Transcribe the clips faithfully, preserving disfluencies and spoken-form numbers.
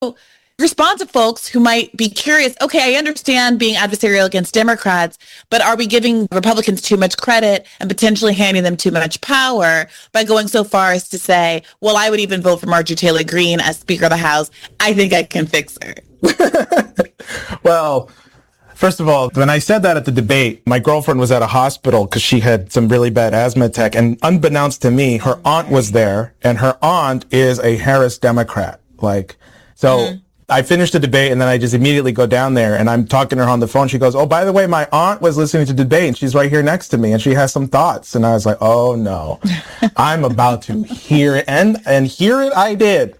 respond to folks who might be curious, okay, I understand being adversarial against Democrats, but are we giving Republicans too much credit and potentially handing them too much power by going so far as to say, well, I would even vote for Marjorie Taylor Greene as Speaker of the House. I think I can fix her. Well, first of all, when I said that at the debate, my girlfriend was at a hospital because she had some really bad asthma attack. And unbeknownst to me, her aunt was there, and her aunt is a Harris Democrat. Like, so mm-hmm. I finished the debate, and then I just immediately go down there, and I'm talking to her on the phone. She goes, oh, by the way, my aunt was listening to the debate, and she's right here next to me, and she has some thoughts. And I was like, oh, no, I'm about to hear it. And, and hear it I did.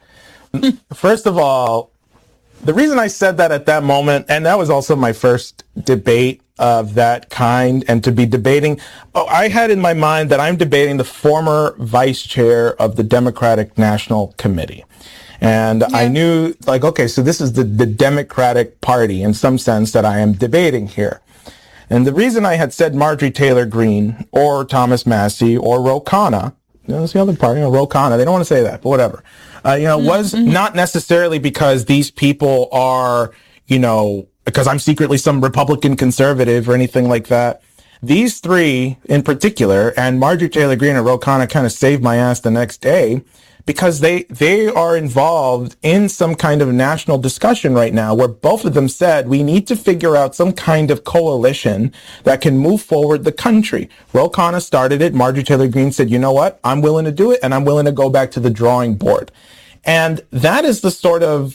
First of all, the reason I said that at that moment, and that was also my first debate of that kind, and to be debating, oh, I had in my mind that I'm debating the former vice chair of the Democratic National Committee. And yeah. I knew, like, okay, so this is the, the Democratic Party in some sense that I am debating here. And the reason I had said Marjorie Taylor Greene or Thomas Massie or Ro Khanna, you know, that's the other part, you know, Ro Khanna, they don't want to say that, but whatever, uh, you know, was mm-hmm. not necessarily because these people are, you know, because I'm secretly some Republican conservative or anything like that. These three in particular, and Marjorie Taylor Greene and Ro Khanna kind of saved my ass the next day, because they they are involved in some kind of national discussion right now where both of them said we need to figure out some kind of coalition that can move forward the country. Ro Khanna started it. Marjorie Taylor Greene said, you know what? I'm willing to do it, and I'm willing to go back to the drawing board. And that is the sort of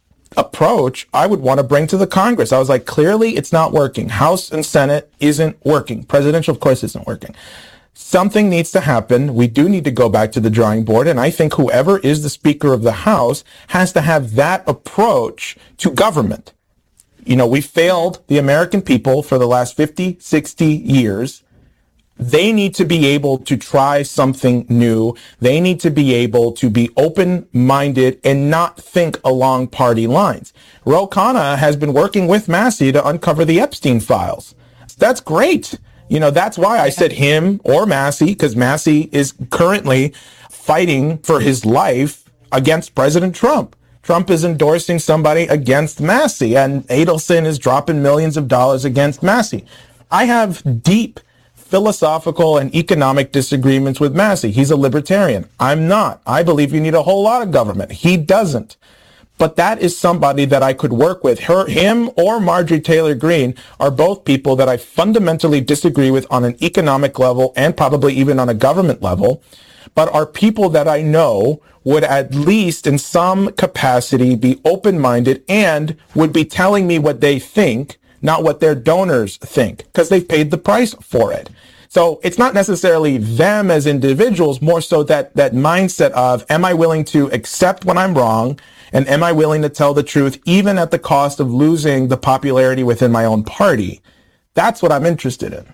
approach I would want to bring to the Congress. I was like, clearly it's not working. House and Senate isn't working. Presidential, of course, isn't working. Something needs to happen. We do need to go back to the drawing board. And I think whoever is the Speaker of the House has to have that approach to government. You know, we failed the American people for the last fifty, sixty years. They need to be able to try something new. They need to be able to be open-minded and not think along party lines. Ro Khanna has been working with Massie to uncover the Epstein files. That's great. You know, that's why I said him or Massie, because Massie is currently fighting for his life against President Trump. Trump is endorsing somebody against Massie, and Adelson is dropping millions of dollars against Massie. I have deep philosophical and economic disagreements with Massie. He's a libertarian. I'm not. I believe you need a whole lot of government. He doesn't. But that is somebody that I could work with. Her, him or Marjorie Taylor Greene are both people that I fundamentally disagree with on an economic level and probably even on a government level, but are people that I know would at least in some capacity be open-minded and would be telling me what they think, not what their donors think, because they've paid the price for it. So it's not necessarily them as individuals, more so that, that mindset of, am I willing to accept when I'm wrong? And am I willing to tell the truth, even at the cost of losing the popularity within my own party? That's what I'm interested in.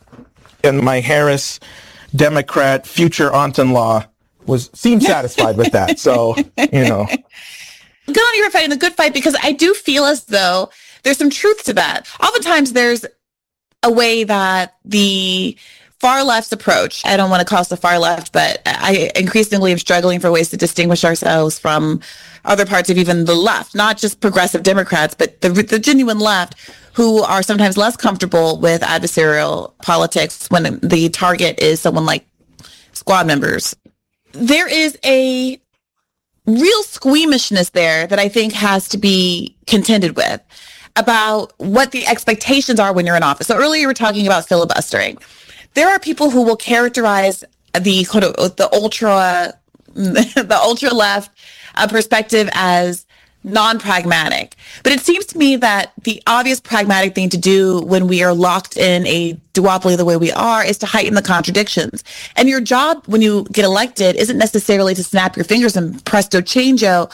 And my Harris Democrat future aunt-in-law was seemed satisfied with that. So, you know. Good on you for fighting the good fight, because I do feel as though there's some truth to that. Oftentimes there's a way that the far left's approach, I don't want to call us the far left, but I increasingly am struggling for ways to distinguish ourselves from other parts of even the left, not just progressive Democrats, but the, the genuine left, who are sometimes less comfortable with adversarial politics when the target is someone like squad members. There is a real squeamishness there that I think has to be contended with about what the expectations are when you're in office. So earlier you were talking about filibustering. There are people who will characterize the the ultra the ultra left uh, perspective as non-pragmatic. But it seems to me that the obvious pragmatic thing to do when we are locked in a duopoly the way we are is to heighten the contradictions. And your job when you get elected isn't necessarily to snap your fingers and presto changeo,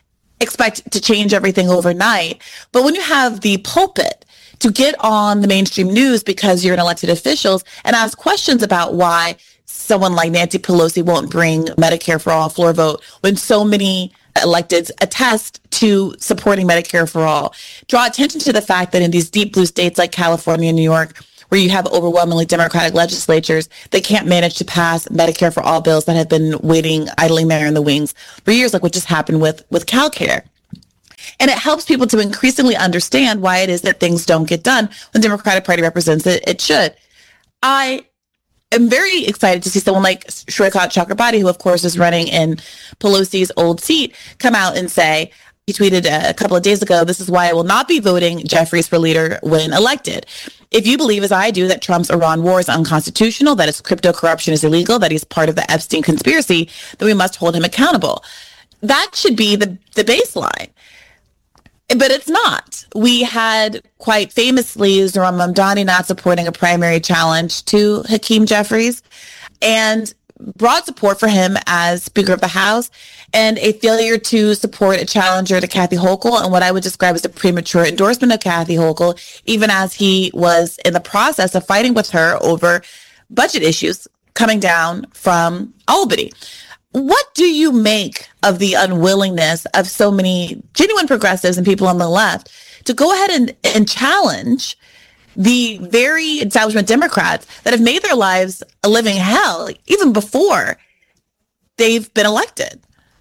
expect to change everything overnight. But when you have the pulpit to get on the mainstream news because you're an elected official and ask questions about why someone like Nancy Pelosi won't bring Medicare for all floor vote when so many electeds attest to supporting Medicare for all. Draw attention to the fact that in these deep blue states like California and New York, where you have overwhelmingly Democratic legislatures, they can't manage to pass Medicare for all bills that have been waiting, idling there in the wings for years, like what just happened with, with CalCare. And it helps people to increasingly understand why it is that things don't get done when the Democratic Party represents it. It should. I am very excited to see someone like Shrikant Chakrabarti, who of course is running in Pelosi's old seat, come out and say, he tweeted a couple of days ago, "This is why I will not be voting Jeffries for leader when elected. If you believe, as I do, that Trump's Iran war is unconstitutional, that his crypto corruption is illegal, that he's part of the Epstein conspiracy, then we must hold him accountable." That should be the, the baseline. But it's not. We had quite famously Zohran Mamdani not supporting a primary challenge to Hakeem Jeffries, and broad support for him as Speaker of the House, and a failure to support a challenger to Kathy Hochul, and what I would describe as a premature endorsement of Kathy Hochul, even as he was in the process of fighting with her over budget issues coming down from Albany. What do you make of the unwillingness of so many genuine progressives and people on the left to go ahead and, and challenge the very establishment Democrats that have made their lives a living hell even before they've been elected?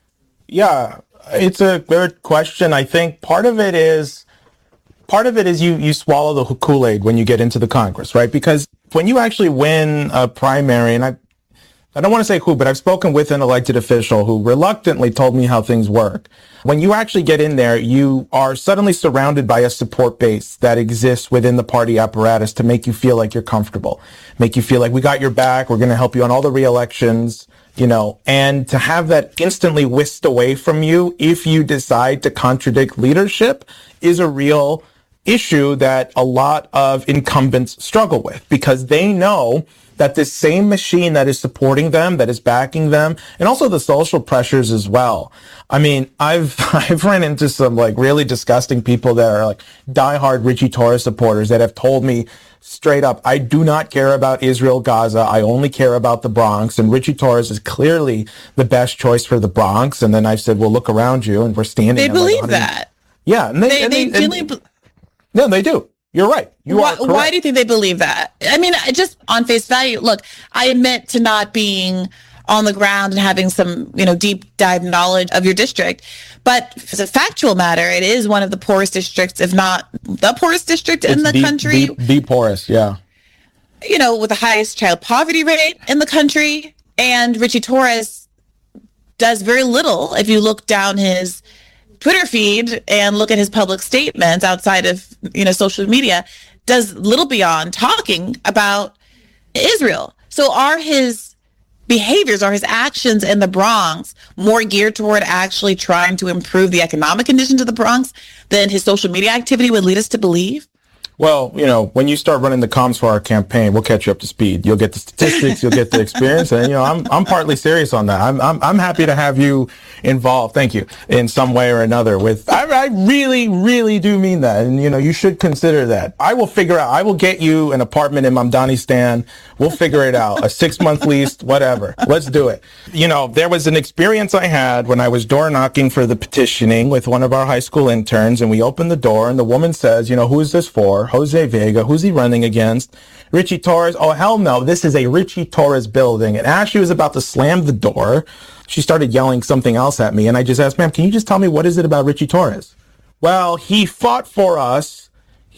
Yeah, it's a good question. I think part of it is part of it is you you swallow the Kool-Aid when you get into the Congress, right? Because when you actually win a primary, and I I don't want to say who, but I've spoken with an elected official who reluctantly told me how things work. When you actually get in there, you are suddenly surrounded by a support base that exists within the party apparatus to make you feel like you're comfortable, make you feel like we got your back, we're going to help you on all the re-elections, you know, and to have that instantly whisked away from you if you decide to contradict leadership is a real issue that a lot of incumbents struggle with, because they know that this same machine that is supporting them, that is backing them, and also the social pressures as well. I mean, I've I've run into some like really disgusting people that are like diehard Richie Torres supporters that have told me straight up, I do not care about Israel, Gaza. I only care about the Bronx. And Richie Torres is clearly the best choice for the Bronx. And then I said, well, look around you, and we're standing. They believe like that. Yeah, and they, they, and they, they, really. and, be- no, they do. You're right. You why, are correct. Why do you think they believe that? I mean, just on face value, look, I admit to not being on the ground and having some, you know, deep dive knowledge of your district. But as a factual matter, it is one of the poorest districts, if not the poorest district it's in the the, country. The, the poorest, yeah. You know, with the highest child poverty rate in the country. And Richie Torres does very little if you look down his Twitter feed and look at his public statements outside of, you know, social media, does little beyond talking about Israel. So are his behaviors, are his actions in the Bronx more geared toward actually trying to improve the economic conditions of the Bronx than his social media activity would lead us to believe? Well, you know, when you start running the comms for our campaign, we'll catch you up to speed. You'll get the statistics, you'll get the experience, and you know, I'm I'm partly serious on that. I'm I'm I'm happy to have you involved. Thank you in some way or another. With I, I really really do mean that, and you know, you should consider that. I will figure out. I will get you an apartment in Mamdanistan. We'll figure it out. A six month lease, whatever. Let's do it. You know, there was an experience I had when I was door knocking for the petitioning with one of our high school interns, and we opened the door, and the woman says, you know, who is this for? Jose Vega. Who's he running against? Richie Torres. Oh, hell no. This is a Richie Torres building. And as she was about to slam the door, she started yelling something else at me. And I just asked, ma'am, can you just tell me what is it about Richie Torres? Well, he fought for us.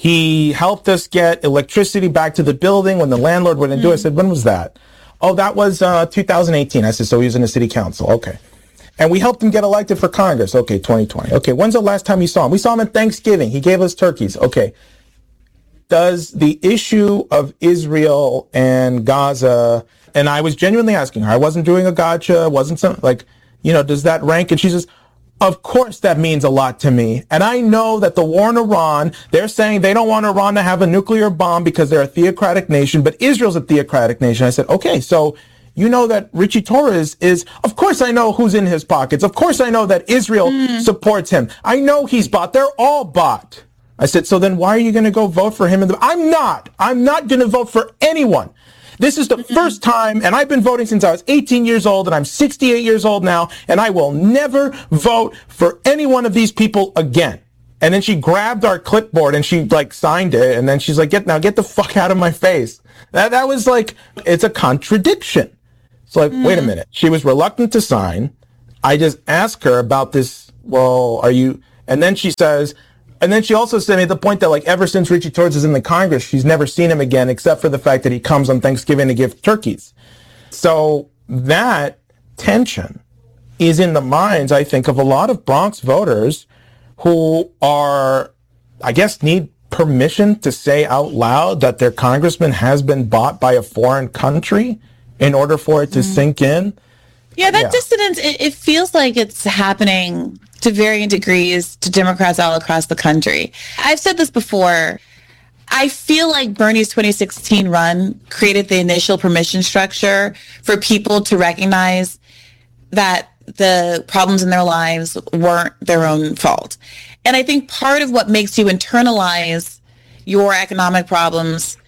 He helped us get electricity back to the building when the landlord wouldn't do it. I said, when was that? Oh, that was uh, two thousand eighteen. I said, so he was in the city council. Okay. And we helped him get elected for Congress. Okay, twenty twenty. Okay, when's the last time you saw him? We saw him at Thanksgiving. He gave us turkeys. Okay. Does the issue of Israel and Gaza, and I was genuinely asking her, I wasn't doing a gotcha, wasn't some, like, you know, does that rank? And she says, of course that means a lot to me. And I know that the war in Iran, they're saying they don't want Iran to have a nuclear bomb because they're a theocratic nation, but Israel's a theocratic nation. I said, okay, so you know that Richie Torres is, of course I know who's in his pockets. Of course I know that Israel mm. supports him. I know he's bought. They're all bought. I said, so then why are you going to go vote for him? In the, I'm not. I'm not going to vote for anyone. This is the mm-hmm. first time, and I've been voting since I was eighteen years old, and I'm sixty-eight years old now, and I will never vote for any one of these people again. And then she grabbed our clipboard and she like signed it, and then she's like, "Get now, get the fuck out of my face." That that was like, it's a contradiction. So like, mm-hmm. wait a minute. She was reluctant to sign. I just asked her about this. Well, are you? And then she says, and then she also said made the point that like ever since Richie Torres is in the Congress, she's never seen him again except for the fact that he comes on Thanksgiving to give turkeys. So that tension is in the minds, I think, of a lot of Bronx voters who are, I guess, need permission to say out loud that their congressman has been bought by a foreign country in order for it to mm. sink in. Yeah, that yeah. dissonance, it, it feels like it's happening to varying degrees to Democrats all across the country. I've said this before. I feel like Bernie's twenty sixteen run created the initial permission structure for people to recognize that the problems in their lives weren't their own fault. And I think part of what makes you internalize your economic problems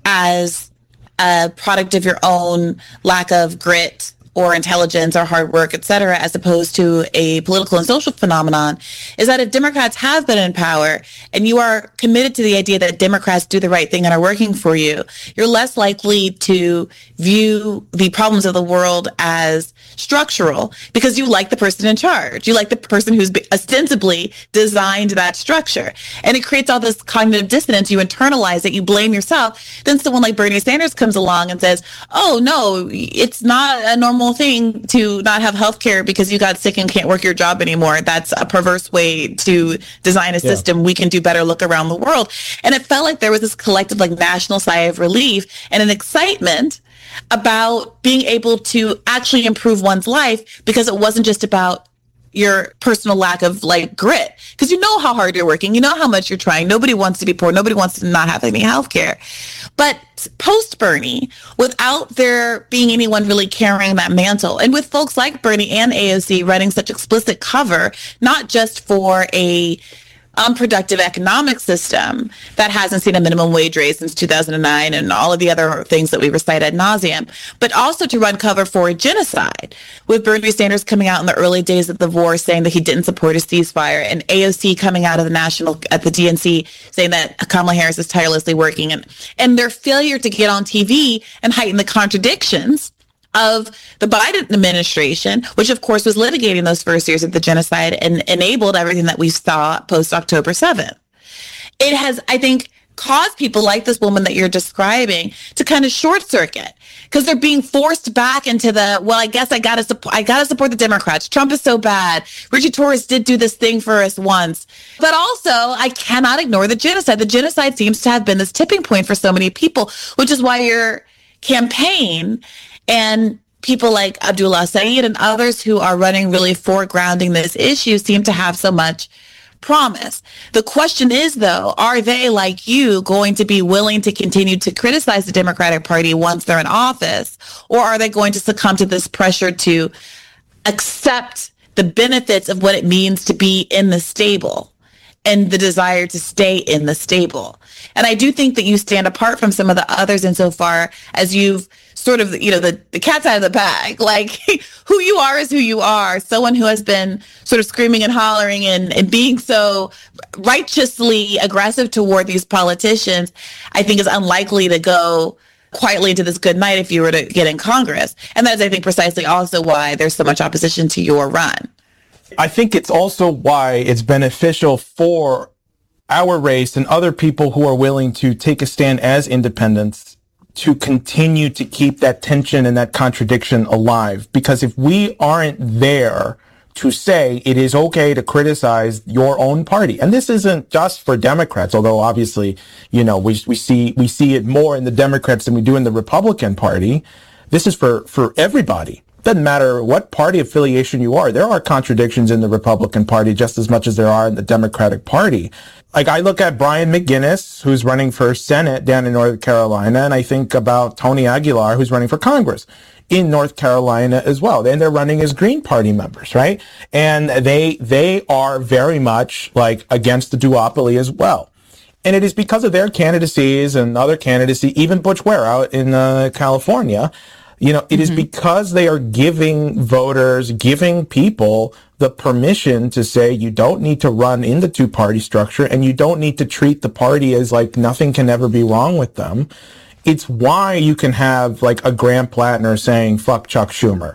as a product of your own lack of grit or intelligence or hard work, et cetera, as opposed to a political and social phenomenon, is that if Democrats have been in power and you are committed to the idea that Democrats do the right thing and are working for you, you're less likely to view the problems of the world as structural because you like the person in charge. You like the person who's ostensibly designed that structure. And it creates all this cognitive dissonance. You internalize it, you blame yourself. Then someone like Bernie Sanders comes along and says, oh, no, it's not a normal thing to not have health care because you got sick and can't work your job anymore. That's a perverse way to design a yeah. system. We can do better. Look around the world. And it felt like there was this collective like national sigh of relief and an excitement about being able to actually improve one's life because it wasn't just about your personal lack of like grit, because you know how hard you're working, you know how much you're trying. Nobody wants to be poor. Nobody wants to not have any health care. But post Bernie, without there being anyone really carrying that mantle, and with folks like Bernie and A O C running such explicit cover, not just for a unproductive economic system that hasn't seen a minimum wage raise since two thousand nine and all of the other things that we recite ad nauseum, but also to run cover for a genocide, with Bernie Sanders coming out in the early days of the war saying that he didn't support a ceasefire, and A O C coming out of the national at the D N C saying that Kamala Harris is tirelessly working, and and their failure to get on T V and heighten the contradictions of the Biden administration, which of course was litigating those first years of the genocide and enabled everything that we saw post October seventh. It has, I think, caused people like this woman that you're describing to kind of short circuit because they're being forced back into the, well, I guess I gotta support, I gotta support the Democrats. Trump is so bad. Richie Torres did do this thing for us once. But also, I cannot ignore the genocide. The genocide seems to have been this tipping point for so many people, which is why your campaign and people like Abdullah Saeed and others who are running really foregrounding this issue seem to have so much promise. The question is, though, are they, like you, going to be willing to continue to criticize the Democratic Party once they're in office? Or are they going to succumb to this pressure to accept the benefits of what it means to be in the stable and the desire to stay in the stable? And I do think that you stand apart from some of the others insofar as you've sort of, you know, the, the cat's out of the bag. Like, who you are is who you are. Someone who has been sort of screaming and hollering and, and being so righteously aggressive toward these politicians, I think is unlikely to go quietly into this good night if you were to get in Congress. And that is, I think, precisely also why there's so much opposition to your run. I think it's also why it's beneficial for our race and other people who are willing to take a stand as independents to continue to keep that tension and that contradiction alive. Because if we aren't there to say it is okay to criticize your own party, and this isn't just for Democrats, although obviously, you know, we we see we see it more in the Democrats than we do in the Republican Party. This is for for everybody. Doesn't matter what party affiliation you are. There are contradictions in the Republican Party just as much as there are in the Democratic Party. Like, I look at Brian McGinnis, who's running for Senate down in North Carolina, and I think about Tony Aguilar, who's running for Congress in North Carolina as well. And they're running as Green Party members, right? And they they are very much like against the duopoly as well. And it is because of their candidacies and other candidacy, even Butch Ware out in uh, California. You know, it mm-hmm. is because they are giving voters, giving people the permission to say you don't need to run in the two-party structure and you don't need to treat the party as like nothing can ever be wrong with them. It's why you can have like a Graham Plattner saying, fuck Chuck Schumer.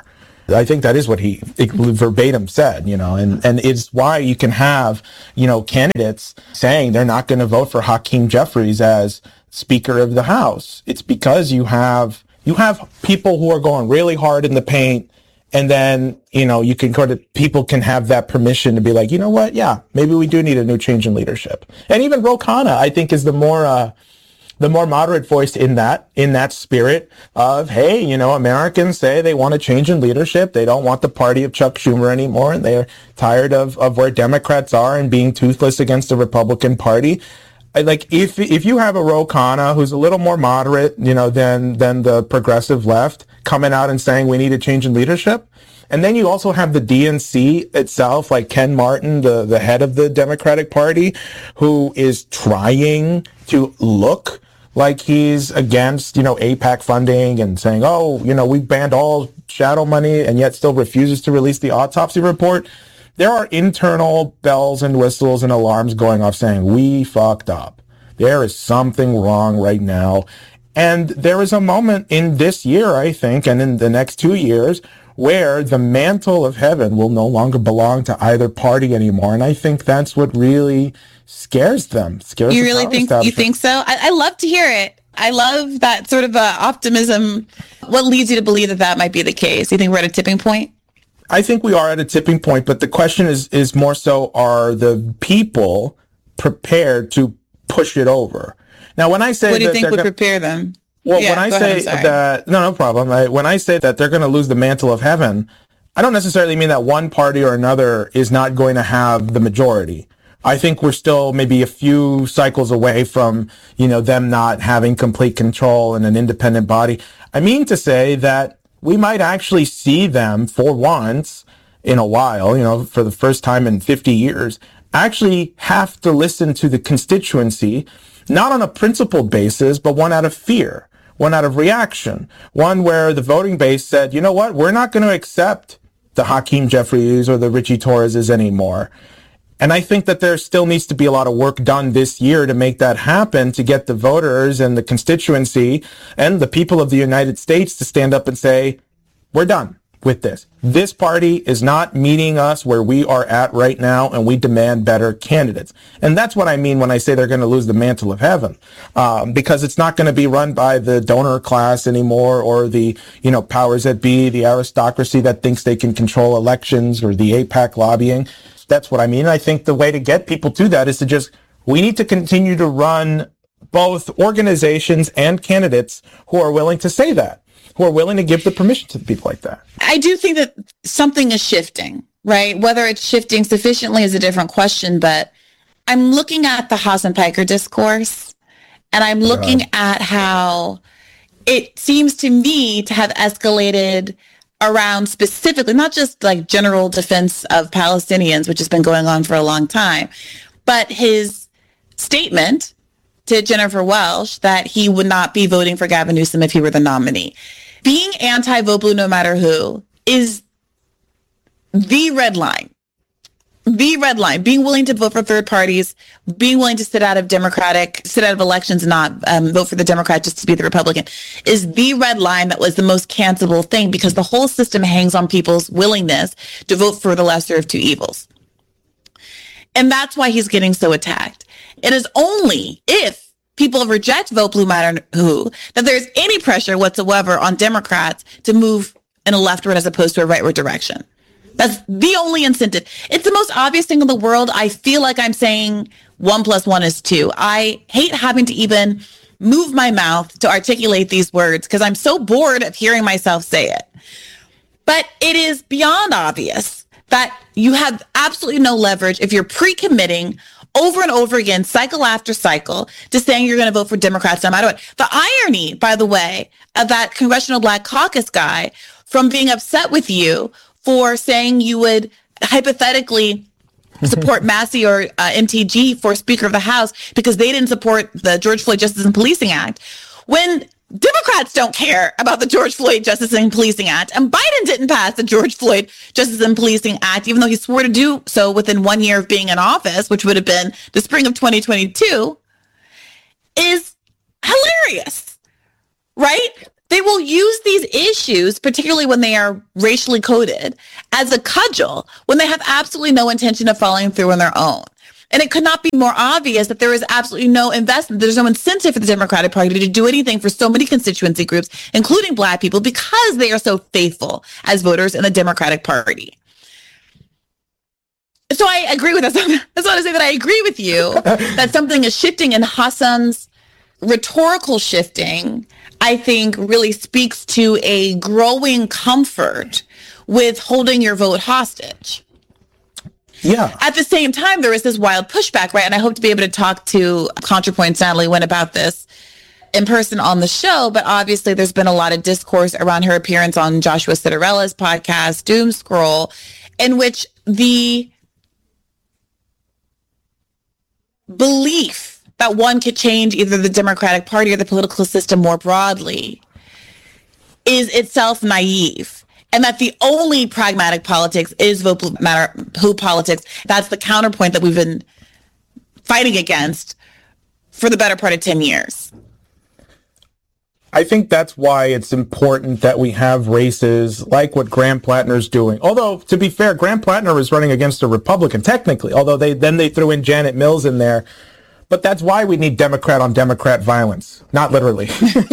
I think that is what he verbatim said, you know, and, and it's why you can have, you know, candidates saying they're not going to vote for Hakeem Jeffries as Speaker of the House. It's because you have, you have people who are going really hard in the paint. And then, you know, you can go to, people can have that permission to be like, you know what? Yeah, maybe we do need a new change in leadership. And even Ro Khanna, I think, is the more, uh, the more moderate voice in that, in that spirit of, hey, you know, Americans say they want a change in leadership. They don't want the party of Chuck Schumer anymore. And they're tired of, of where Democrats are and being toothless against the Republican Party. I, like, if, if you have a Ro Khanna who's a little more moderate, you know, than, than the progressive left coming out and saying we need a change in leadership. And then you also have the D N C itself, like Ken Martin, the, the head of the Democratic Party, who is trying to look like he's against, you know, AIPAC funding and saying, oh, you know, we banned all shadow money, and yet still refuses to release the autopsy report. There are internal bells and whistles and alarms going off saying we fucked up. There is something wrong right now. And there is a moment in this year, I think, and in the next two years, where the mantle of heaven will no longer belong to either party anymore. And I think that's what really scares them. Scares you the really power think you think so? I, I love to hear it. I love that sort of uh, optimism. What leads you to believe that that might be the case? You think we're at a tipping point? I think we are at a tipping point, but the question is is more so, are the people prepared to push it over? Now, when I say what do you that think would gonna, prepare them? Well, yeah, when I say ahead, that, no, no problem. I, when I say that they're going to lose the mantle of heaven, I don't necessarily mean that one party or another is not going to have the majority. I think we're still maybe a few cycles away from, you know, them not having complete control in an independent body. I mean to say that we might actually see them for once in a while, you know, for the first time in fifty years, actually have to listen to the constituency, not on a principled basis, but one out of fear, one out of reaction, one where the voting base said, you know what, we're not going to accept the Hakeem Jeffries or the Richie Torreses anymore. And I think that there still needs to be a lot of work done this year to make that happen, to get the voters and the constituency and the people of the United States to stand up and say, we're done with this. This party is not meeting us where we are at right now, and we demand better candidates. And that's what I mean when I say they're going to lose the mantle of heaven, um, because it's not going to be run by the donor class anymore, or the, you know, powers that be, the aristocracy that thinks they can control elections, or the AIPAC lobbying. That's what I mean. I think the way to get people to that is to just, we need to continue to run both organizations and candidates who are willing to say that, who are willing to give the permission to people like that. I do think that something is shifting, right? Whether it's shifting sufficiently is a different question, but I'm looking at the Haas and Piker discourse, and I'm looking uh, at how it seems to me to have escalated around specifically, not just like general defense of Palestinians, which has been going on for a long time, but his statement to Jennifer Welsh that he would not be voting for Gavin Newsom if he were the nominee. Being anti-vote blue no matter who is the red line. The red line. Being willing to vote for third parties, being willing to sit out of Democratic, sit out of elections and not um, vote for the Democrat just to be the Republican is the red line that was the most cancelable thing, because the whole system hangs on people's willingness to vote for the lesser of two evils. And that's why he's getting so attacked. It is only if people reject vote blue matter who that there's any pressure whatsoever on Democrats to move in a leftward as opposed to a rightward direction. That's the only incentive. It's the most obvious thing in the world. I feel like I'm saying one plus one is two. I hate having to even move my mouth to articulate these words because I'm so bored of hearing myself say it. But it is beyond obvious that you have absolutely no leverage if you're pre-committing over and over again, cycle after cycle, to saying you're going to vote for Democrats no matter what. The irony, by the way, of that Congressional Black Caucus guy from being upset with you for saying you would hypothetically support Massey or uh, M T G for Speaker of the House because they didn't support the George Floyd Justice and Policing Act, when Democrats don't care about the George Floyd Justice and Policing Act, and Biden didn't pass the George Floyd Justice and Policing Act, even though he swore to do so within one year of being in office, which would have been the spring of twenty twenty-two, is hilarious, right? they will use these issues, particularly when they are racially coded, as a cudgel when they have absolutely no intention of following through on their own. And it could not be more obvious that there is absolutely no investment. There's no incentive for the Democratic Party to do anything for so many constituency groups, including Black people, because they are so faithful as voters in the Democratic Party. So I agree with that. I just want to say that I agree with you that something is shifting, and Hassan's rhetorical shifting, I think, really speaks to a growing comfort with holding your vote hostage. Yeah. At the same time, there is this wild pushback, right? And I hope to be able to talk to ContraPoints Natalie Wynn about this in person on the show. But obviously, there's been a lot of discourse around her appearance on Joshua Cittarella's podcast, Doom Scroll, in which the belief that one could change either the Democratic Party or the political system more broadly is itself naive. And that the only pragmatic politics is vote blue matter who politics. That's the counterpoint that we've been fighting against for the better part of ten years. I think that's why it's important that we have races like what Graham Plattner's doing. Although, to be fair, Graham Plattner is running against a Republican, technically, although they then they threw in Janet Mills in there. But that's why we need Democrat on Democrat violence. Not literally.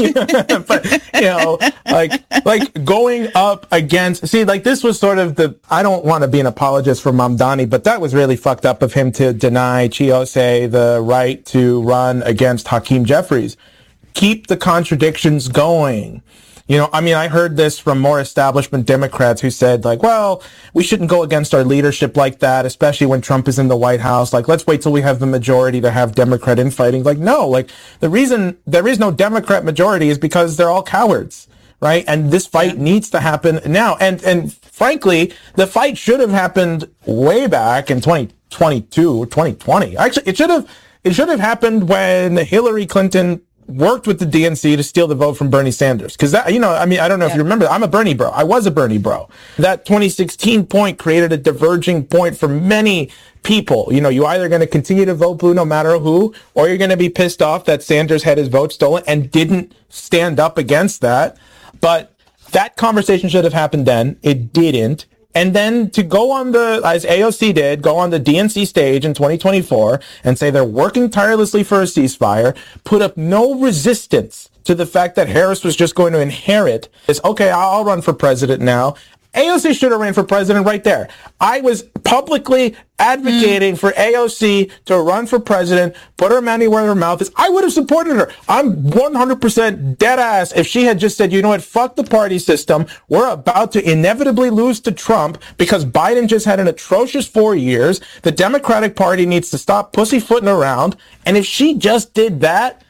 But, you know, like, like going up against, see, like this was sort of the, I don't want to be an apologist for Mamdani, but that was really fucked up of him to deny Chiose the right to run against Hakeem Jeffries. Keep the contradictions going. You know, I mean, I heard this from more establishment Democrats who said, like, well, we shouldn't go against our leadership like that, especially when Trump is in the White House. Like, let's wait till we have the majority to have Democrat infighting. Like, no, like, the reason there is no Democrat majority is because they're all cowards, right? And this fight yeah. needs to happen now. And, and frankly, the fight should have happened way back in twenty twenty-two, twenty twenty. Actually, it should have, it should have happened when Hillary Clinton worked with the D N C to steal the vote from Bernie Sanders. Because that, you know, I mean, I don't know yeah. if you remember, I'm a Bernie bro. I was a Bernie bro. That twenty sixteen point created a diverging point for many people. You know, you're either going to continue to vote blue no matter who, or you're going to be pissed off that Sanders had his vote stolen and didn't stand up against that. But that conversation should have happened then. It didn't. And then to go on the, as A O C did, go on the D N C stage in twenty twenty-four and say they're working tirelessly for a ceasefire, put up no resistance to the fact that Harris was just going to inherit this, okay, I'll run for president now. A O C should have ran for president right there. I was publicly advocating mm. for A O C to run for president, put her money where her mouth is. I would have supported her. I'm one hundred percent dead ass if she had just said, you know what, fuck the party system. We're about to inevitably lose to Trump because Biden just had an atrocious four years. The Democratic Party needs to stop pussyfooting around. And if she just did that,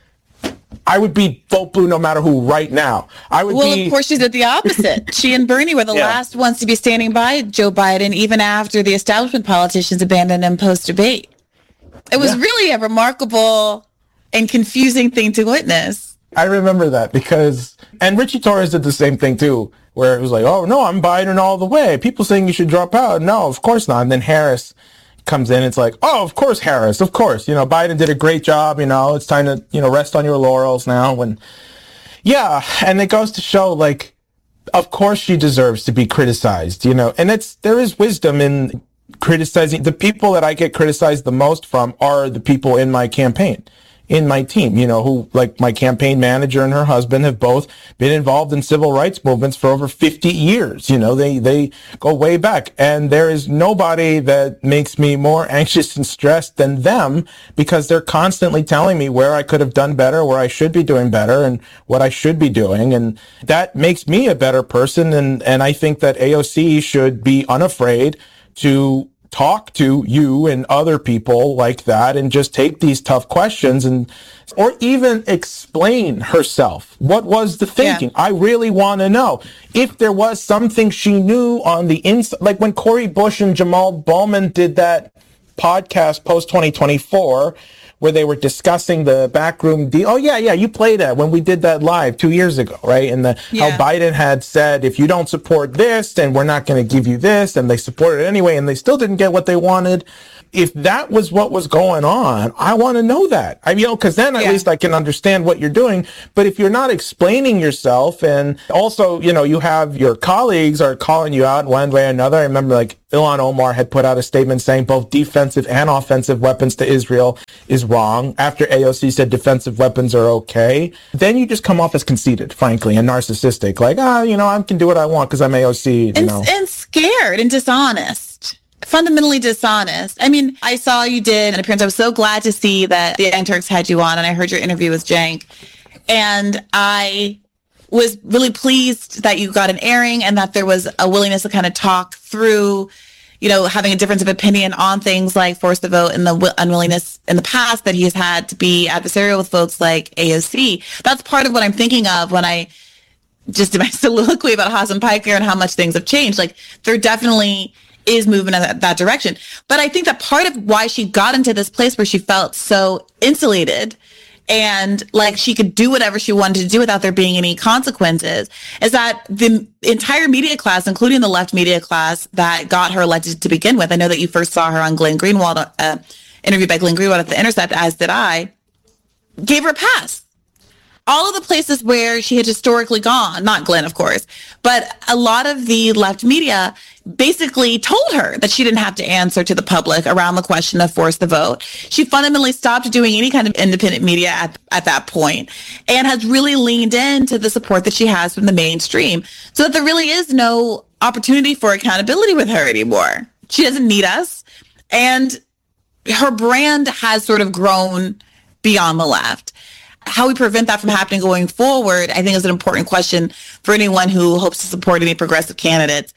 I would be vote blue no matter who right now. I would well, be... of course, she did the opposite. She and Bernie were the yeah. last ones to be standing by Joe Biden, even after the establishment politicians abandoned him post-debate. It was yeah. really a remarkable and confusing thing to witness. I remember that because... And Richie Torres did the same thing, too, where it was like, oh, no, I'm Biden all the way. People saying you should drop out. No, of course not. And then Harris comes in, it's like, oh, of course, Harris, of course, you know, Biden did a great job, you know, it's time to, you know, rest on your laurels now. When, yeah, and it goes to show, like, of course she deserves to be criticized, you know, and it's, there is wisdom in criticizing. The people that I get criticized the most from are the people in my campaign, in my team, you know, who, like my campaign manager and her husband have both been involved in civil rights movements for over fifty years. You know, they, they go way back, and there is nobody that makes me more anxious and stressed than them because they're constantly telling me where I could have done better, where I should be doing better, and what I should be doing. And that makes me a better person. And, and I think that A O C should be unafraid to talk to you and other people like that and just take these tough questions and, or even explain herself. What was the thinking? Yeah. I really want to know if there was something she knew on the inside, like when Cori Bush and Jamal Bowman did that podcast post twenty twenty-four, where they were discussing the backroom deal. Oh, yeah, yeah, you played that when we did that live two years ago, right? And the, yeah. how Biden had said, if you don't support this, then we're not going to give you this. And they supported it anyway, and they still didn't get what they wanted. if that was what was going on, I want to know that. I mean, you know, because then at Yeah. least I can understand what you're doing. But if you're not explaining yourself, and also, you know, you have your colleagues are calling you out one way or another. I remember like Ilhan Omar had put out a statement saying both defensive and offensive weapons to Israel is wrong. After A O C said defensive weapons are okay, then you just come off as conceited, frankly, and narcissistic. Like, ah, you know, I can do what I want because I'm A O C. You and, know. and scared and dishonest. Fundamentally dishonest. I mean, I saw you did an appearance. I was so glad to see that the Young Turks had you on, and I heard your interview with Cenk. And I was really pleased that you got an airing and that there was a willingness to kind of talk through, you know, having a difference of opinion on things like force the vote and the w- unwillingness in the past that he has had to be adversarial with folks like A O C. That's part of what I'm thinking of when I just did my soliloquy about Hassan Piker and how much things have changed. Like, there definitely is movement in that, that direction. But I think that part of why she got into this place where she felt so insulated and like she could do whatever she wanted to do without there being any consequences is that the entire media class, including the left media class that got her elected to begin with. I know that you first saw her on Glenn Greenwald, uh, interviewed by Glenn Greenwald at The Intercept, as did I, gave her a pass. All of the places where she had historically gone, not Glenn, of course, but a lot of the left media basically told her that she didn't have to answer to the public around the question of force the vote. She fundamentally stopped doing any kind of independent media at, at that point and has really leaned into the support that she has from the mainstream so that there really is no opportunity for accountability with her anymore. She doesn't need us. And her brand has sort of grown beyond the left. How we prevent that from happening going forward, I think, is an important question for anyone who hopes to support any progressive candidates.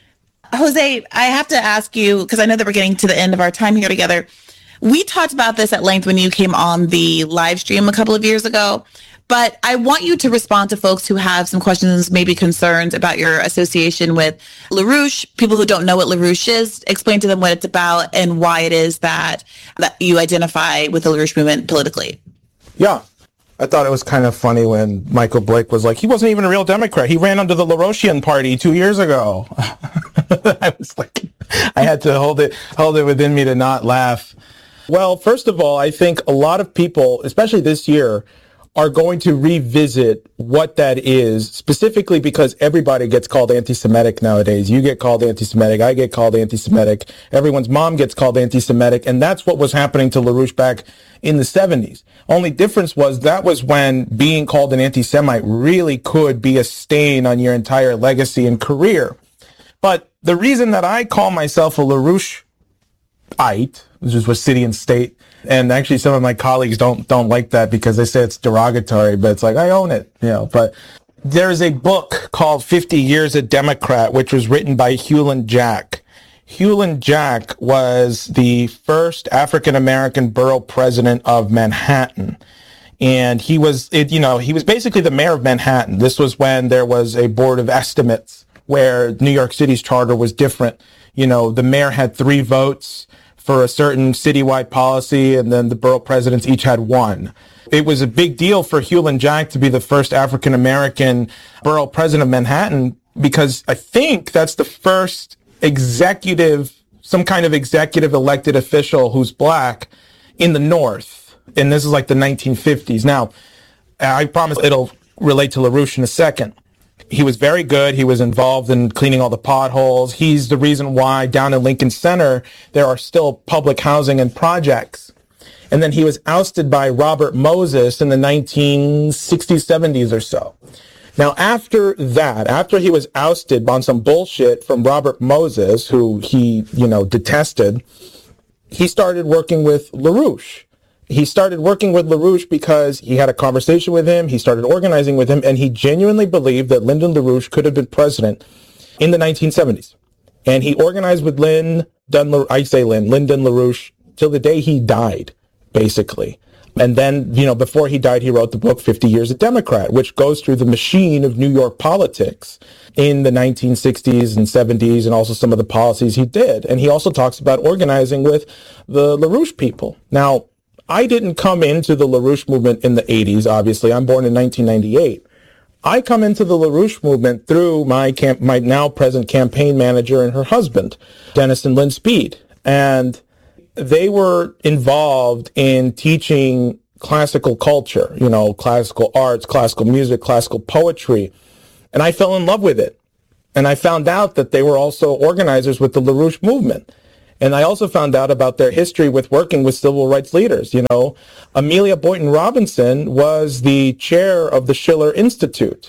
Jose, I have to ask you, because I know that we're getting to the end of our time here together. We talked about this at length when you came on the live stream a couple of years ago, but I want you to respond to folks who have some questions, maybe concerns about your association with LaRouche. People who don't know what LaRouche is, explain to them what it's about and why it is that, that you identify with the LaRouche movement politically. Yeah. I thought it was kind of funny when Michael Blake was like, he wasn't even a real Democrat. He ran under the LaRouchian party two years ago. I was like, I had to hold it, hold it within me to not laugh. Well, first of all, I think a lot of people, especially this year, are going to revisit what that is, specifically because everybody gets called anti-Semitic nowadays. You get called anti-Semitic. I get called anti-Semitic. Everyone's mom gets called anti-Semitic. And that's what was happening to LaRouche back in the seventies. Only difference was that was when being called an anti-Semite really could be a stain on your entire legacy and career. But the reason that I call myself a LaRoucheite, which is what city and state, and actually some of my colleagues don't don't like that because they say it's derogatory, but it's like, I own it, you know. But there's a book called fifty years a Democrat, which was written by Hewlin Jack. Hewlin Jack was the first African-American borough president of Manhattan. And he was, it, you know, he was basically the mayor of Manhattan. This was when there was a board of estimates where New York City's charter was different. You know, the mayor had three votes for a certain citywide policy, and then the borough presidents each had one. It was a big deal for Hewlin Jack to be the first African-American borough president of Manhattan because I think that's the first executive, some kind of executive elected official who's black in the North. And this is like the nineteen fifties. Now, I promise it'll relate to LaRouche in a second. He was very good. He was involved in cleaning all the potholes. He's the reason why down in Lincoln Center, there are still public housing and projects. And then he was ousted by Robert Moses in the nineteen sixties, seventies or so. Now, after that, after he was ousted on some bullshit from Robert Moses, who he, you know, detested, he started working with LaRouche. He started working with LaRouche because he had a conversation with him, he started organizing with him, and he genuinely believed that Lyndon LaRouche could have been president in the nineteen seventies. And he organized with Lynn, Dun, I say Lynn, Lyndon LaRouche till the day he died, basically. And then, you know, before he died, he wrote the book fifty years a Democrat, which goes through the machine of New York politics in the nineteen sixties and seventies and also some of the policies he did. And he also talks about organizing with the LaRouche people. Now, I didn't come into the LaRouche movement in the eighties, obviously. I'm born in nineteen ninety-eight. I come into the LaRouche movement through my camp, my now present campaign manager and her husband, Dennis and Lynn Speed. And they were involved in teaching classical culture, you know, classical arts, classical music, classical poetry. And I fell in love with it. And I found out that they were also organizers with the LaRouche movement. And I also found out about their history with working with civil rights leaders. You know, Amelia Boynton Robinson was the chair of the Schiller Institute.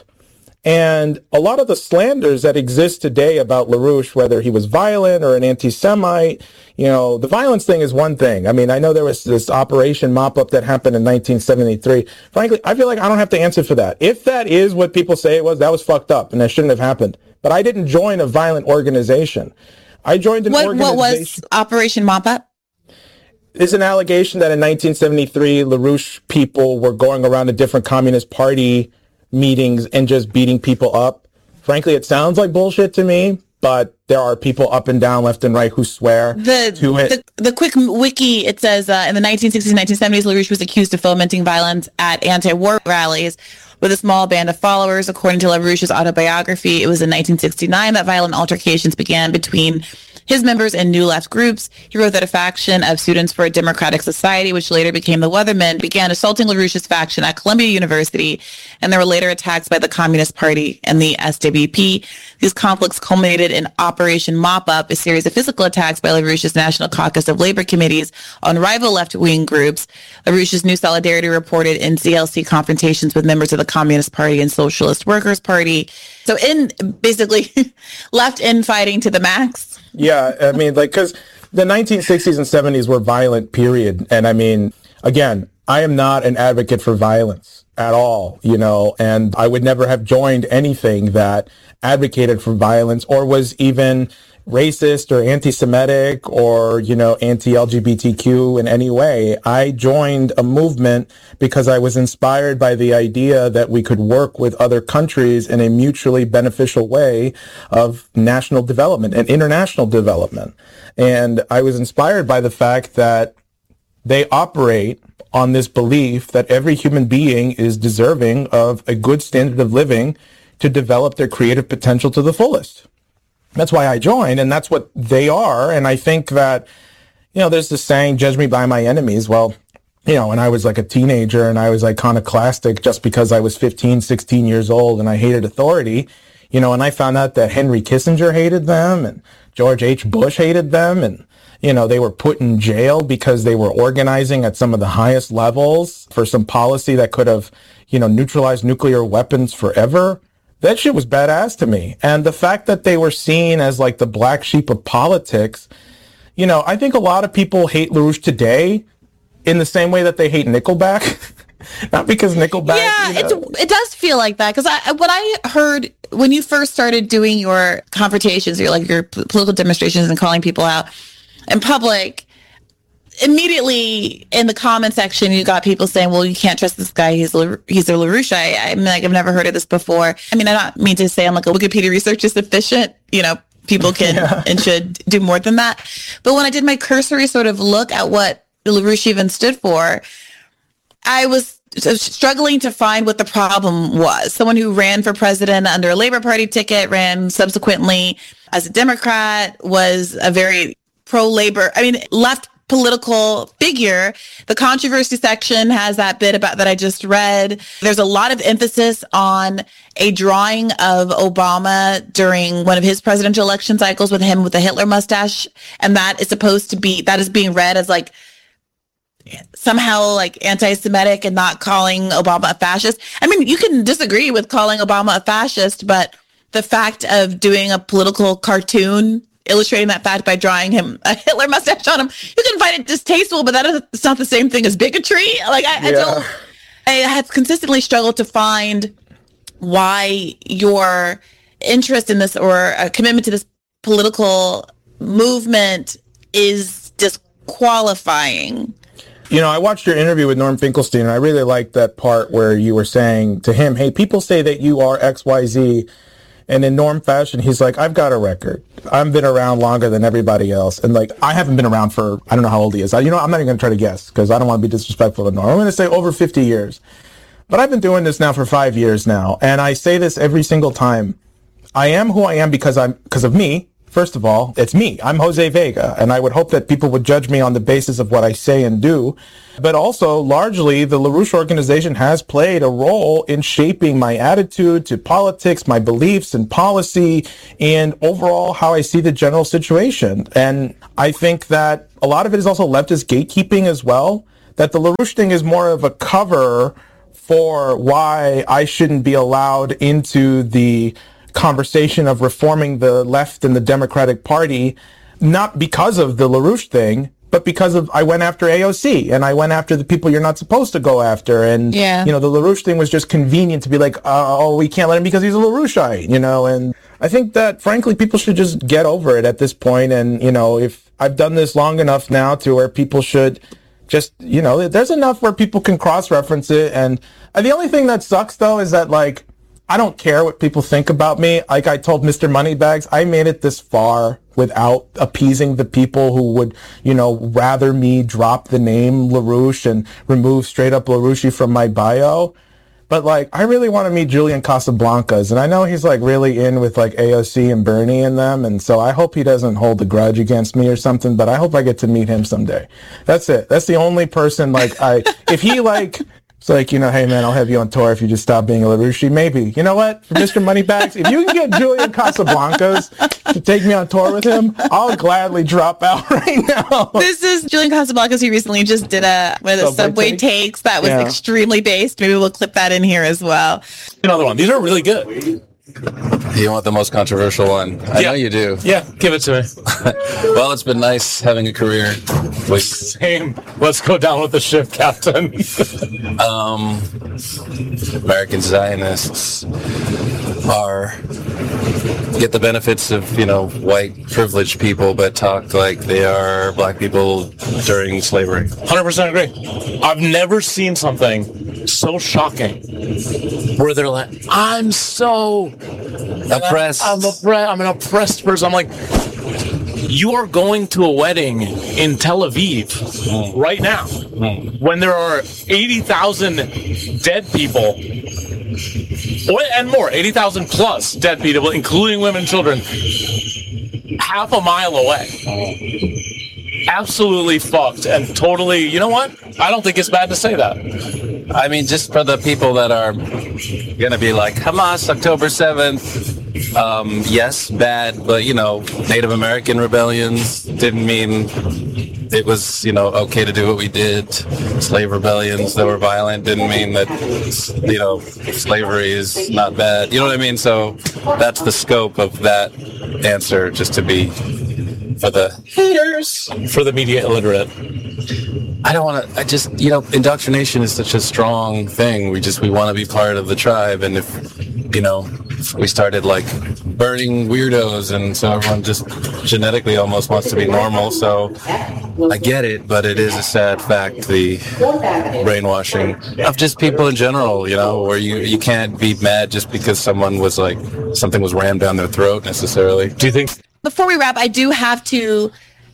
And a lot of the slanders that exist today about LaRouche, whether he was violent or an anti-Semite, you know, the violence thing is one thing. I mean, I know there was this Operation Mop-Up that happened in nineteen seventy-three. Frankly, I feel like I don't have to answer for that. If that is what people say it was, that was fucked up and that shouldn't have happened. But I didn't join a violent organization. I joined an what, organization. What was Operation Mop-Up? There's an allegation that in nineteen seventy-three, LaRouche people were going around to different Communist Party meetings and just beating people up. Frankly, it sounds like bullshit to me, but there are people up and down, left and right, who swear the, to it. The, the quick wiki, it says uh, in the nineteen sixties and nineteen seventies, LaRouche was accused of fomenting violence at anti-war rallies with a small band of followers. According to LaRouche's autobiography, it was in nineteen sixty-nine that violent altercations began between his members and New Left groups. He wrote that a faction of Students for a Democratic Society, which later became the Weathermen, began assaulting LaRouche's faction at Columbia University, and there were later attacks by the Communist Party and the S W P. These conflicts culminated in Operation Mop-Up, a series of physical attacks by LaRouche's National Caucus of Labor Committees on rival left-wing groups. LaRouche's New Solidarity reported N C L C confrontations with members of the Communist Party and Socialist Workers' Party. So in basically left infighting to the max. Yeah, I mean, like, because the nineteen sixties and seventies were violent, period. And I mean, again, I am not an advocate for violence at all, you know, and I would never have joined anything that advocated for violence or was even racist or anti-Semitic or, you know, anti-L G B T Q in any way. I joined a movement because I was inspired by the idea that we could work with other countries in a mutually beneficial way of national development and international development. And I was inspired by the fact that they operate on this belief that every human being is deserving of a good standard of living to develop their creative potential to the fullest. That's why I joined, and that's what they are. And I think that, you know, there's this saying, judge me by my enemies. Well, you know, when I was like a teenager and I was iconoclastic just because I was fifteen, sixteen years old and I hated authority, you know, and I found out that Henry Kissinger hated them and George H. Bush hated them, and, you know, they were put in jail because they were organizing at some of the highest levels for some policy that could have, you know, neutralized nuclear weapons forever. That shit was badass to me. And the fact that they were seen as like the black sheep of politics, you know, I think a lot of people hate LaRouche today in the same way that they hate Nickelback. Not because Nickelback. Yeah, you know. it's, it does feel like that. Because I, what I heard when you first started doing your confrontations, your like your political demonstrations and calling people out in public, immediately in the comment section, you got people saying, well, you can't trust this guy. He's La, he's a LaRouche. I, I'm like, I've never heard of this before. I mean, I don't mean to say I'm like a Wikipedia research is sufficient. You know, people can yeah. and should do more than that. But when I did my cursory sort of look at what LaRouche even stood for, I was struggling to find what the problem was. Someone who ran for president under a Labor Party ticket, ran subsequently as a Democrat, was a very pro-labor, I mean, left political figure. The controversy section has that bit about that I just read. There's a lot of emphasis on a drawing of Obama during one of his presidential election cycles with him with a Hitler mustache. And that is supposed to be, that is being read as like somehow like anti-Semitic and not calling Obama a fascist. I mean, you can disagree with calling Obama a fascist, but the fact of doing a political cartoon illustrating that fact by drawing him a Hitler mustache on him, you can find it distasteful, but that is it's not the same thing as bigotry. Like I, yeah. I don't, I have consistently struggled to find why your interest in this or a commitment to this political movement is disqualifying. You know, I watched your interview with Norm Finkelstein, and I really liked that part where you were saying to him, hey, people say that you are X Y Z. And in Norm fashion, he's like, I've got a record. I've been around longer than everybody else. And like, I haven't been around for, I don't know how old he is. I, you know, I'm not even going to try to guess because I don't want to be disrespectful to Norm. I'm going to say over fifty years. But I've been doing this now for five years now. And I say this every single time. I am who I am because I'm, because of me, First of all, it's me. I'm Jose Vega, and I would hope that people would judge me on the basis of what I say and do. But also, largely, the LaRouche organization has played a role in shaping my attitude to politics, my beliefs and policy, and overall how I see the general situation. And I think that a lot of it is also leftist gatekeeping as well, that the LaRouche thing is more of a cover for why I shouldn't be allowed into the conversation of reforming the left and the Democratic Party, not because of the LaRouche thing, but because of I went after A O C and I went after the people you're not supposed to go after. And, yeah. you know, the LaRouche thing was just convenient to be like, oh, we can't let him because he's a LaRoucheite, you know. And I think that, frankly, people should just get over it at this point. And, you know, if I've done this long enough now to where people should just, you know, there's enough where people can cross-reference it. And the only thing that sucks, though, is that, like, I don't care what people think about me. Like I told Mister Moneybags, I made it this far without appeasing the people who would, you know, rather me drop the name LaRouche and remove straight up LaRouche from my bio. But like, I really want to meet Julian Casablancas, and I know he's like really in with like A O C and Bernie and them, and so I hope he doesn't hold a grudge against me or something, but I hope I get to meet him someday. That's it. That's the only person like I, if he like, it's like, you know, hey man, I'll have you on tour if you just stop being a LaRouche. Maybe. You know what? For Mister Moneybags, if you can get Julian Casablancas to take me on tour with him, I'll gladly drop out right now. This is Julian Casablancas. He recently just did a one of the Subway, Subway takes? takes that was yeah. extremely based. Maybe we'll clip that in here as well. Another one. These are really good. You want the most controversial one? I yeah. know you do. Yeah, give it to me. Well, it's been nice having a career. With... Same. Let's go down with the ship, Captain. um, American Zionists are get the benefits of, you know, white privileged people, but talk like they are black people during slavery. one hundred percent agree. I've never seen something so shocking where they're like, I'm so oppressed. I'm, I'm, oppre- I'm an oppressed person. I'm like, you are going to a wedding in Tel Aviv mm. right now mm. when there are eighty thousand dead people and more, eighty thousand plus dead people, including women and children, half a mile away. Absolutely fucked and totally, you know what? I don't think it's bad to say that. I mean, just for the people that are going to be like, Hamas, October seventh, um, yes, bad, but, you know, Native American rebellions didn't mean it was, you know, okay to do what we did. Slave rebellions that were violent didn't mean that, you know, slavery is not bad. You know what I mean? So that's the scope of that answer, just to be for the haters, for the media illiterate. I don't want to, I just, you know, indoctrination is such a strong thing. We just, we want to be part of the tribe. And if, you know, we started like burning weirdos and so everyone just genetically almost wants to be normal. So I get it, but it is a sad fact, the brainwashing of just people in general, you know, where you, you can't be mad just because someone was like, something was rammed down their throat necessarily. Do you think? Before we wrap, I do have to,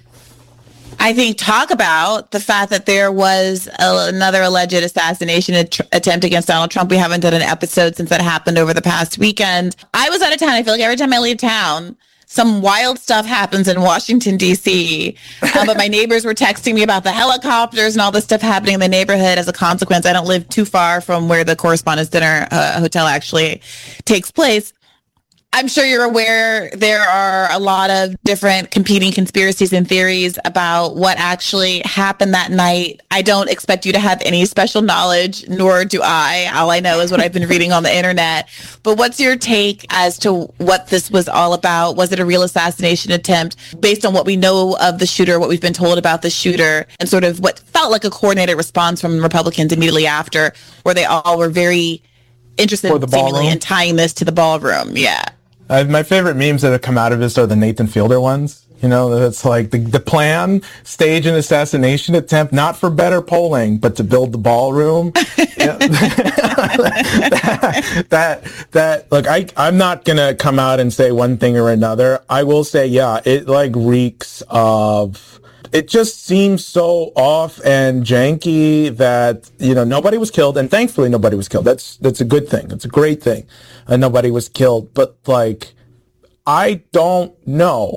I think, talk about the fact that there was a, another alleged assassination att- attempt against Donald Trump. We haven't done an episode since that happened over the past weekend. I was out of town. I feel like every time I leave town, some wild stuff happens in Washington, D C Um, but my neighbors were texting me about the helicopters and all this stuff happening in the neighborhood as a consequence. I don't live too far from where the Correspondents' Dinner uh, Hotel actually takes place. I'm sure you're aware there are a lot of different competing conspiracies and theories about what actually happened that night. I don't expect you to have any special knowledge, nor do I. All I know is what I've been reading on the internet. But what's your take as to what this was all about? Was it a real assassination attempt based on what we know of the shooter, what we've been told about the shooter, and sort of what felt like a coordinated response from Republicans immediately after, where they all were very interested seemingly in tying this to the ballroom? Yeah. Uh, my favorite memes that have come out of this are the Nathan Fielder ones. You know, it's like the, the plan, stage an assassination attempt, not for better polling, but to build the ballroom. that, that, that, look, I, I'm not going to come out and say one thing or another. I will say, yeah, it like reeks of, it just seems so off and janky that, you know, nobody was killed. And thankfully nobody was killed. That's, that's a good thing. It's a great thing. And nobody was killed. But like, I don't know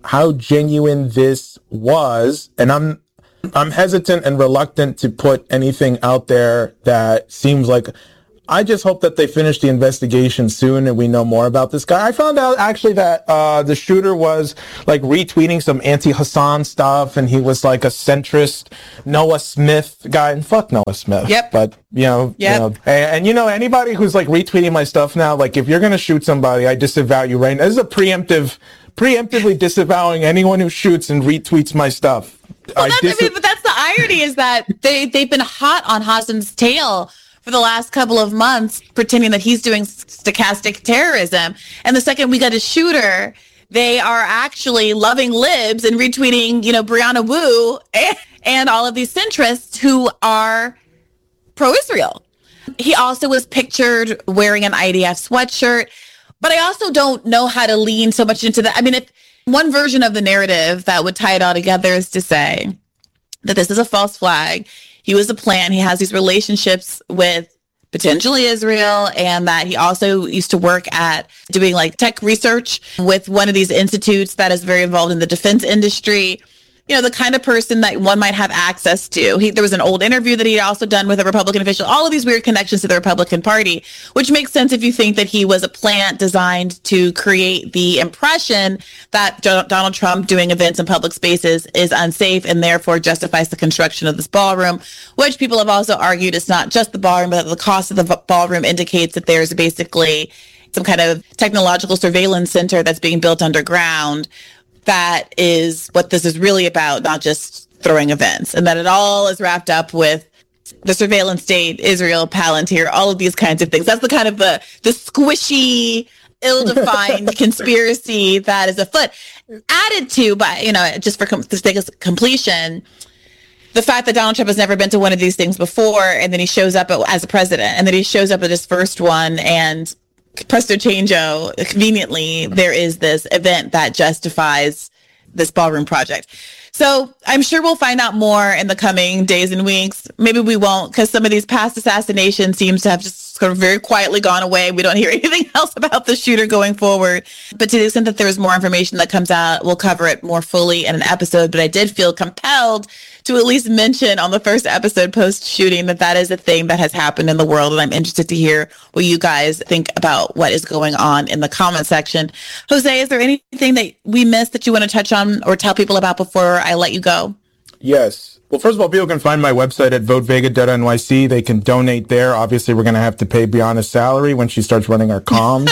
how genuine this was. And I'm, I'm hesitant and reluctant to put anything out there that seems like, I just hope that they finish the investigation soon and we know more about this guy. I found out actually that uh the shooter was like retweeting some anti-Hassan stuff, and he was like a centrist Noah Smith guy. And fuck Noah Smith. Yep. But you know, yep. you know, and, and you know, anybody who's like retweeting my stuff now, like if you're gonna shoot somebody, I disavow you right now. This is a preemptive, preemptively disavowing anyone who shoots and retweets my stuff. Well, I that's, dis- I mean, but that's the irony is that they they've been hot on Hassan's tail for the last couple of months, pretending that he's doing stochastic terrorism. And the second we got a shooter, they are actually loving libs and retweeting, you know, Brianna Wu and, and all of these centrists who are pro-Israel. He also was pictured wearing an I D F sweatshirt, but I also don't know how to lean so much into that. I mean, if one version of the narrative that would tie it all together is to say that this is a false flag. He was a plan. He has these relationships with potentially Israel, and that he also used to work at doing like tech research with one of these institutes that is very involved in the defense industry. You know, the kind of person that one might have access to. He, there was an old interview that he had also done with a Republican official, all of these weird connections to the Republican Party, which makes sense if you think that he was a plant designed to create the impression that Donald Trump doing events in public spaces is unsafe and therefore justifies the construction of this ballroom, which people have also argued is not just the ballroom, but the cost of the ballroom indicates that there's basically some kind of technological surveillance center that's being built underground. That is what this is really about, not just throwing events, and that it all is wrapped up with the surveillance state, Israel, Palantir, all of these kinds of things. That's the kind of the, the squishy, ill-defined conspiracy that is afoot. Added to, by, you know, just for com- the sake of completion, the fact that Donald Trump has never been to one of these things before, and then he shows up at, as a president, and then he shows up at his first one, and presto changeo, conveniently, there is this event that justifies this ballroom project. So I'm sure we'll find out more in the coming days and weeks. Maybe we won't, because some of these past assassinations seems to have just sort of very quietly gone away. We don't hear anything else about the shooter going forward. But to the extent that there's more information that comes out, we'll cover it more fully in an episode. But I did feel compelled to at least mention on the first episode post-shooting that that is a thing that has happened in the world. And I'm interested to hear what you guys think about what is going on in the comment section. Jose, is there anything that we missed that you want to touch on or tell people about before I let you go? Yes. Well, first of all, people can find my website at vote vega dot N Y C. They can donate there. Obviously, we're going to have to pay Brianna's salary when she starts running our comms.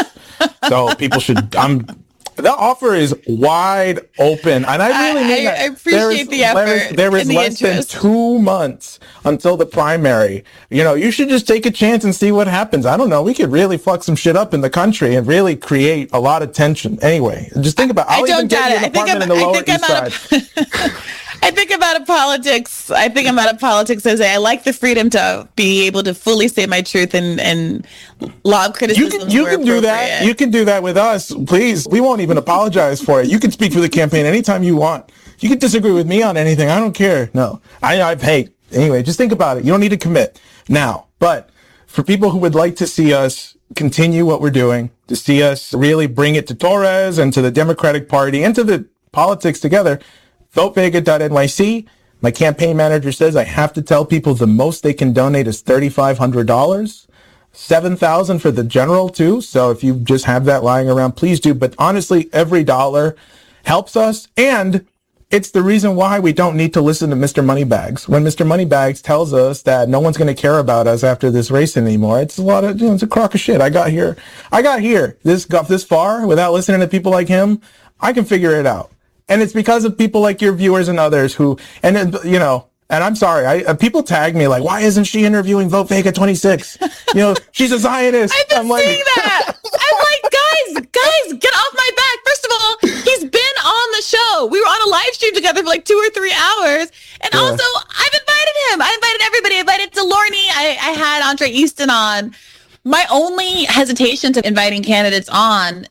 So people should... I'm. The offer is wide open, and I really mean I, that. I appreciate the effort. There is, there is the less interest. than two months until the primary. You know, you should just take a chance and see what happens. I don't know. We could really fuck some shit up in the country and really create a lot of tension. Anyway, just think about. I'll I don't even get get you it. an I think apartment I'm, in the I Lower think I'm East out Side. of, I think I'm out of politics. I think I'm out of politics, Jose. I like the freedom to be able to fully say my truth and, and lob criticism. You can, you can do that. You can do that with us, please. We won't even apologize for it. You can speak for the campaign anytime you want. You can disagree with me on anything. I don't care. No, I, I hey. Anyway, just think about it. You don't need to commit now. But for people who would like to see us continue what we're doing, to see us really bring it to Torres and to the Democratic Party and to the politics together, vote vega dot N Y C. My campaign manager says I have to tell people the most they can donate is three thousand five hundred dollars. seven thousand dollars for the general too. So if you just have that lying around, please do. But honestly, every dollar helps us. And it's the reason why we don't need to listen to Mister Moneybags. When Mister Moneybags tells us that no one's going to care about us after this race anymore, it's a lot of, you know, it's a crock of shit. I got here, I got here, this got this far without listening to people like him. I can figure it out. And it's because of people like your viewers and others who, and then, you know, and I'm sorry, I, uh, people tag me like, why isn't she interviewing Vote Vega twenty-six? You know, she's a Zionist. I've been I'm like, seeing that. I'm like, guys, guys, get off my back. First of all, he's been on the show. We were on a live stream together for like two or three hours. And Yeah. also, I've invited him. I invited everybody. I invited Delorny. I, I had Andre Easton on. My only hesitation to inviting candidates on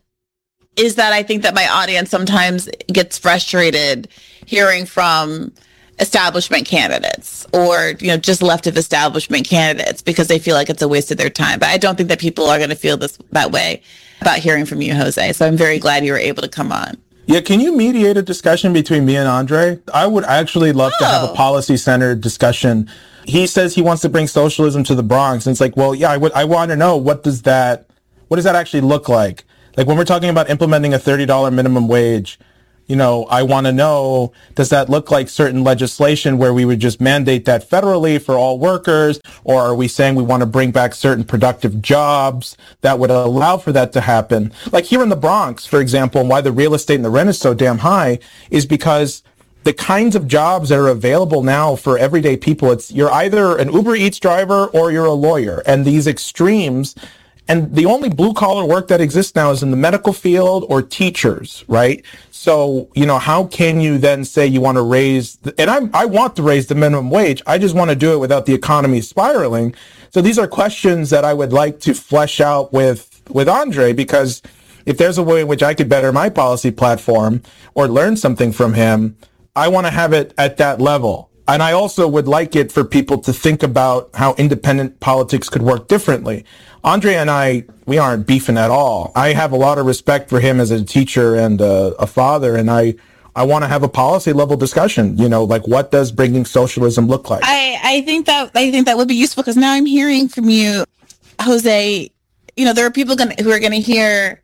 is that I think that my audience sometimes gets frustrated hearing from establishment candidates or, you know, just left of establishment candidates because they feel like it's a waste of their time. But I don't think that people are going to feel this that way about hearing from you, Jose. So I'm very glad you were able to come on. Yeah, can you mediate a discussion between me and Andre? I would actually love oh. to have a policy-centered discussion. He says he wants to bring socialism to the Bronx, and it's like, well, yeah, I would. I want to know what does that, what does that actually look like? Like when we're talking about implementing a thirty dollars minimum wage, you know, I want to know, does that look like certain legislation where we would just mandate that federally for all workers? Or are we saying we want to bring back certain productive jobs that would allow for that to happen? Like here in the Bronx, for example, and why the real estate and the rent is so damn high is because the kinds of jobs that are available now for everyday people, it's you're either an Uber Eats driver or you're a lawyer. And these extremes, and the only blue collar work that exists now is in the medical field or teachers, right? So, you know, how can you then say you want to raise, the, and I I want to raise the minimum wage. I just want to do it without the economy spiraling. So these are questions that I would like to flesh out with, with Andre, because if there's a way in which I could better my policy platform or learn something from him, I want to have it at that level. And I also would like it for people to think about how independent politics could work differently. Andre and I, we aren't beefing at all. I have a lot of respect for him as a teacher and a, a father, and I, I want to have a policy level discussion. You know, like what does bringing socialism look like? I, I think that I think that would be useful because now I'm hearing from you, Jose. You know, there are people gonna, who are going to hear,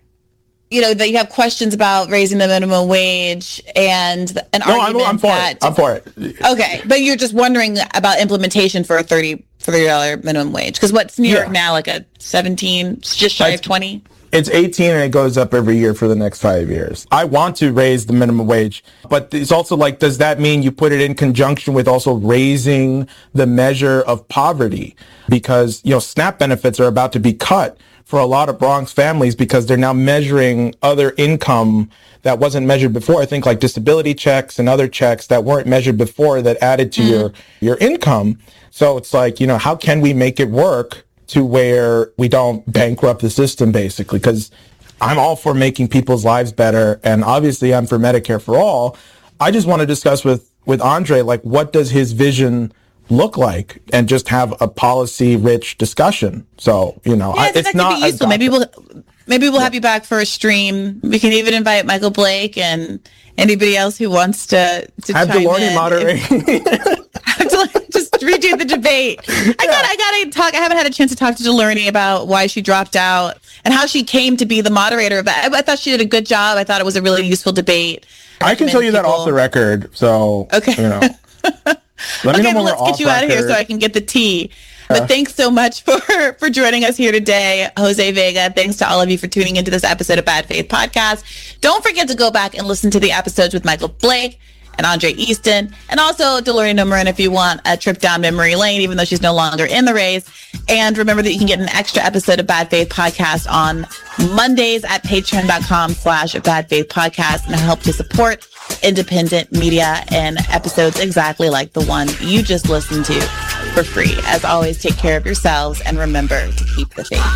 you know, that you have questions about raising the minimum wage and an no, argument I'm, I'm for that, it. I'm for it. Okay, but you're just wondering about implementation for a thirty dollars minimum wage. Because what's New York yeah. now, like a seventeen, just shy of twenty? It's eighteen and it goes up every year for the next five years. I want to raise the minimum wage, but it's also like, does that mean you put it in conjunction with also raising the measure of poverty? Because, you know, SNAP benefits are about to be cut for a lot of Bronx families because they're now measuring other income that wasn't measured before. I think like disability checks and other checks that weren't measured before that added to mm. your, your income. So it's like, you know, how can we make it work to where we don't bankrupt the system, basically? Because I'm all for making people's lives better. And obviously I'm for Medicare for all. I just want to discuss with, with Andre, like, what does his vision look like, and just have a policy-rich discussion. So, you know, yeah, I, so it's that not. Could be useful. Maybe we'll maybe we'll yeah. have you back for a stream. We can even invite Michael Blake and anybody else who wants to to have chime DeLorme in. moderate. Have to just redo the debate. I yeah. got I got to talk. I haven't had a chance to talk to DeLorme about why she dropped out and how she came to be the moderator. But I, I thought she did a good job. I thought it was a really useful debate. I can tell you people. that off the record. So okay, you know. Let me okay, know when well, let's we're get you out of here so I can get the tea. But uh, thanks so much for, for joining us here today, Jose Vega. Thanks to all of you for tuning into this episode of Bad Faith Podcast. Don't forget to go back and listen to the episodes with Michael Blake and Andre Easton, and also DeLorme Nummerin if you want a trip down memory lane, even though she's no longer in the race. And remember that you can get an extra episode of Bad Faith Podcast on Mondays at patreon.com slash Bad Faith Podcast, and help to support independent media and episodes exactly like the one you just listened to for free. As always, take care of yourselves and remember to keep the faith.